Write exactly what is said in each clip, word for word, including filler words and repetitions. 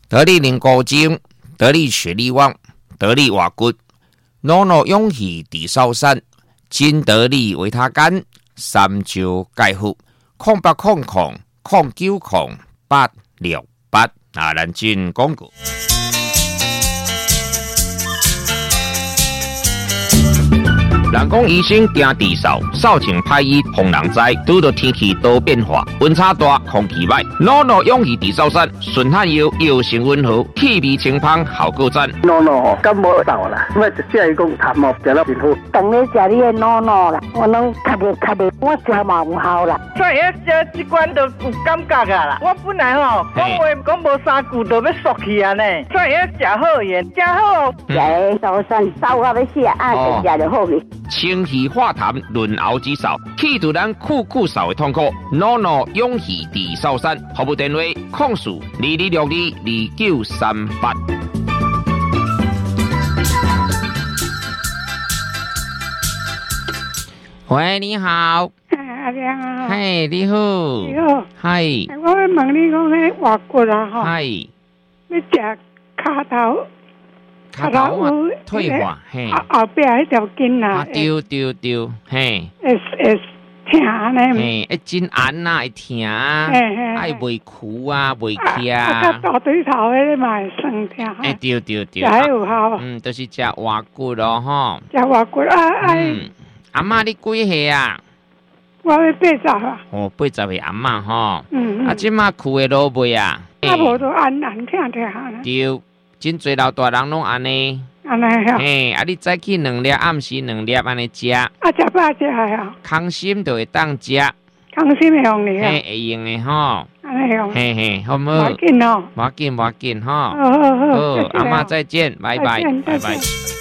得力灵高精，得力血力旺，得力瓦骨，诺诺勇气地少山，金得力维他干，三招解腹，空八空空，空九空八六八。啊，咱进广告。人讲医生惊地扫，扫清歹医防人灾。拄到天气多变化，温差大，空气歹，诺诺勇气地扫山，顺汗药药性温和，气味清芳，效果赞。 诺诺吼，感冒扫啦，我就只伊讲痰毛食了真好。 当你食你的诺诺啦，我拢咳的咳的，我食嘛有效啦。 所以食这罐都有感觉啊啦。我本来吼讲话讲无三句都要缩去啊呢，所以食好盐，食好。 食的扫山扫到要死啊，就食就好去。 清气化痰，润喉止扫，去除咱酷酷扫的痛苦。诺诺勇气地扫山，服务电话：控诉二二六二二九三八。喂，你好。 阿亮啊。 嘿，你好。 你好。 嗨。 我要问你讲，迄外骨啊，吼。 嗨。 要食骹头。 骹头啊，退化嘿。 后壁迄条筋啊。 啊，对对对，嘿。 会会疼呢。 嘿，会真按呐，会疼。 嘿嘿。 爱袂苦啊，袂起啊。 啊，大腿头迄嘛会酸疼。 哎，对对对。 食迄有效啊。 嗯，就是食外骨咯，吼。 食外骨啊，哎。 嗯。阿嬷，你几岁啊？ 我要八十啊。 哦，八十岁阿嬷吼。 嗯嗯。 啊，即马苦的落袂啊？ 啊，无都按按疼疼啊。 对，真侪老大人拢安尼。 安尼吼。 嘿，啊，你早起两粒，暗时两粒安尼食。啊， 食饱食的吼。 康心就会当食。 康心会用你啊？ 嘿，会用的吼。 安尼用。 嘿嘿，好唔好？ 无要紧哦。 无要紧，无要紧吼。 好好好。 好，阿嬷再见，拜拜，拜拜。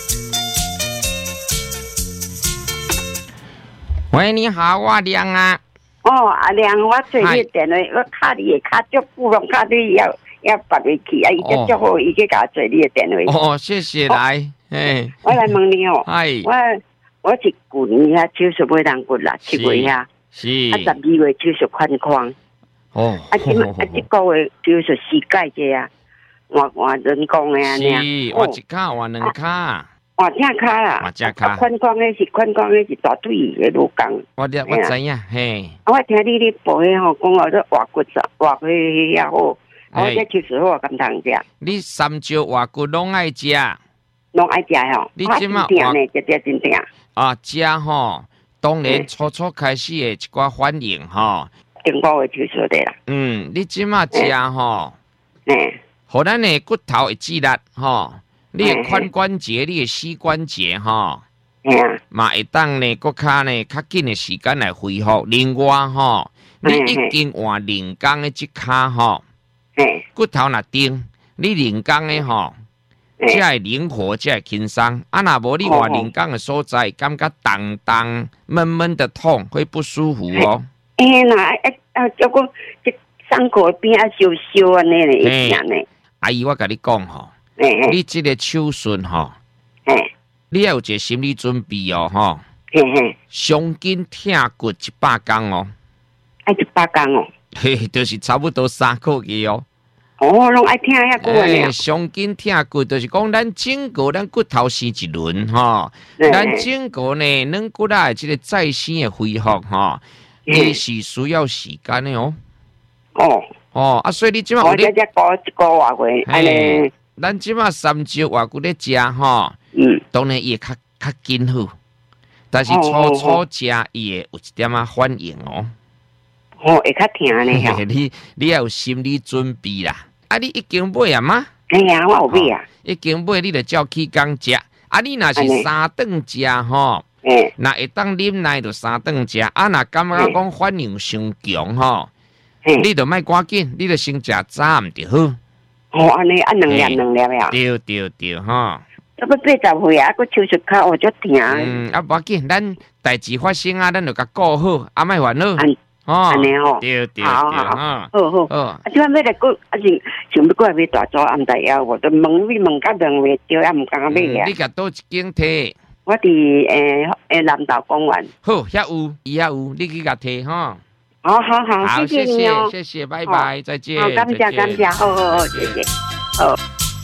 喂，你好，我亮啊。 哦，阿亮，我找你电话，我卡你的卡足久，拢卡你要要拔回去，啊，伊就足好，伊去甲我找你的电话。 哦，谢谢来，嘿。 我来问你哦， 嗨， 我我是旧年遐手术买人骨啦，七月遐， 是， 啊十二月手术宽宽， 哦， 啊即啊即个月手术膝盖这啊，换换人工的安尼，是，换一骹换两骹。 换正骹啦， 换正骹， 宽宽的是宽宽的是大腿的路工。 我我知影，嘿。 我听你咧报迄吼，讲话说外骨折，外骨遐好，我这手术好敢通食。 你三招外骨拢爱食， 拢爱食吼。 你即马话呢，这这真正。 啊，食吼，当然初初开始的一寡反应吼。 经过的手术的啦。 嗯，你即马食吼， 嗯， 互咱的骨头会肌力吼。你的髋关节、你的膝关节吼，嘛会当呢，搁较呢较紧的时间来恢复。另外吼，你已经换人工的即骹吼，骨头若顶，你人工的吼，才会灵活，才会轻松。啊，若无你换人工的所在，感觉重重闷闷的痛，会不舒服哦。 哎那哎啊，结果这伤口边啊烧烧安尼咧，会疼呢。 阿姨，我甲你讲吼。你这个手术吼，你要有一个心理准备哦，吼。上紧疼骨一百公哦， 爱一百公哦， 嘿，就是差不多三个月哦。 哦，拢爱疼遐久啊！ 上紧疼骨就是讲咱整个咱骨头生一轮吼，咱整个呢软骨啊，这个再生的恢复吼，也是需要时间的哦。 哦哦，啊，所以你即马我这只过一个月，安尼。 咱即马三招外骨咧食吼，嗯，当然伊会较较紧好，但是初初食伊会有一点仔反应哦。 哦，会较疼呢。 你你要有心理准备啦。啊，你已经买啊吗？ 哎呀，我有买啊。 已经买，你就照起工食。啊，你若是三顿食吼，嗯，若会当啉奶就三顿食。啊，若感觉讲反应伤强吼，你就莫赶紧，你就先食早暗就好。 哦，安尼按两粒两粒呀。 对对对，哈。 这不八十岁啊，个手术脚我就疼。 嗯，啊，无要紧，咱代志发生啊，咱就甲顾好，啊，莫烦恼。哦， 安尼哦。 对对对， 好好好，好好。啊，即摆要来过，啊是想要过来买大组暗大腰，我都问你问甲两位对啊，唔敢买啊。 你甲倒一间摕？ 我伫诶诶南道公园。 好，遐有，伊遐有，你去甲摕哈。 好好好， 好， 谢谢你哦， 谢谢，拜拜，再见。 好，感谢感谢，好好好，谢谢。 哦。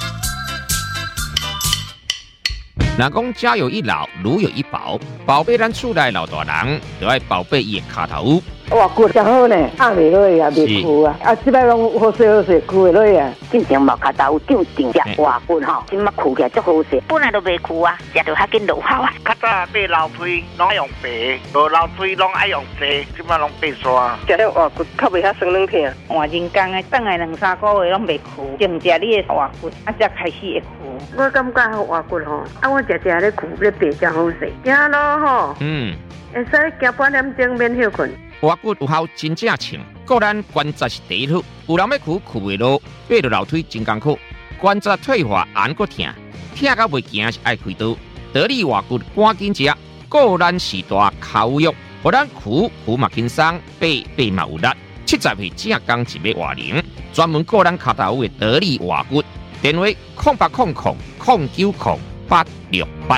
若讲家有一老，如有一宝，宝贝咱厝内老大人，就要宝贝伊的骹头。 哇，骨真好呢，压袂落啊，袂枯啊，啊，即摆拢好势好势，枯会落啊。 进前无骹头长长只外骨吼，即摆枯起来足好势，本来都袂枯啊，食着较紧落效啊。 较早买老腿拢爱用白，无老腿拢爱用细，即摆拢白刷。 食了外骨较袂遐酸软疼， 换人工的，等下两三个月拢袂枯，净食你的外骨，啊才开始会枯。 我感觉好外骨吼，啊我食食咧枯咧白真好势，行路吼， 嗯， 会使行半点钟免休困。 外骨有效真正强，个咱关节是第一好，有人要哭哭袂落，爬着楼梯真艰苦，关节退化按个疼，疼到袂行是爱开刀。得力外骨赶紧食，个咱时大口肉，互咱哭哭嘛轻松，爬爬嘛有力。七十岁正刚一尾外零，专门个咱脚头的得力外骨，电话空八空空空九空八六八。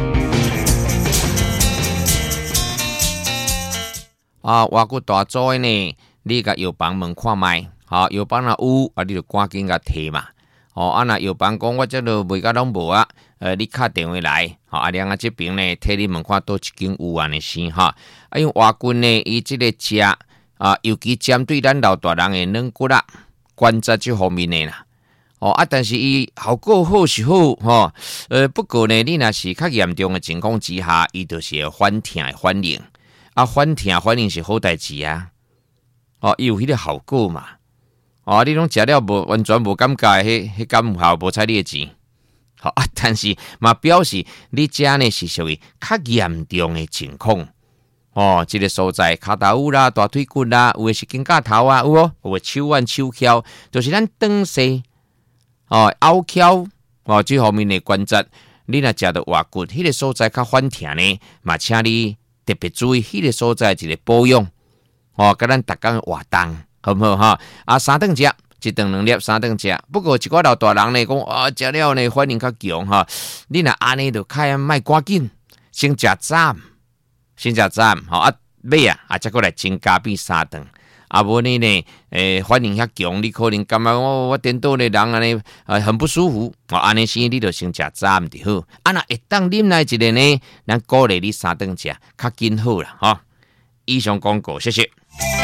啊，外骨大组的呢，你甲药房问看卖，好、哦，药房若有，啊，你就赶紧甲摕嘛。哦，啊，若药房讲我这都卖甲拢无啊，呃，你敲电话来，好、哦，啊，两个这边呢，替你问看倒一间有安尼先哈。啊，因为外骨呢，伊即个食啊，尤其针对咱老大人的软骨啦、关节这方面的啦。哦啊，但是伊效果好是好吼、哦，呃，不过呢，你若是较严重的情况之下，伊就是会反疼的反应。啊，反疼反应是好代志啊！哦，伊有迄个效果嘛？哦，你拢食了无完全无感觉，迄迄感有效无采你的钱。好、哦、啊，但是嘛表示你遮呢是属于较严重的情况。哦，即、這個所在骹頭啦、大腿骨啦，有的是肩胛頭啊，有哦，有的手腕、手翹，就是咱長勢哦、拗翹哦，這方面的關節，你若食到外骨，迄、那個所在較反疼呢，嘛請你。特別注意，迄個所在一個保養，哦，甲咱逐工活動，好唔好哈？啊，三頓食，一頓兩粒，三頓食。不過一寡老大人呢講，啊，食了呢反應較強哈。你若安尼就開賣趕緊，先食斬，先食斬，吼啊尾啊，啊再過來增加變三頓。啊，無呢呢，誒反應較強，你可能感覺我我顛倒的人安尼，呃很不舒服。哦，安尼時你就先食斬就好。啊，若會當啉來一個呢，咱鼓勵你三頓食，較緊好啦，吼、哦。以上廣告，謝謝。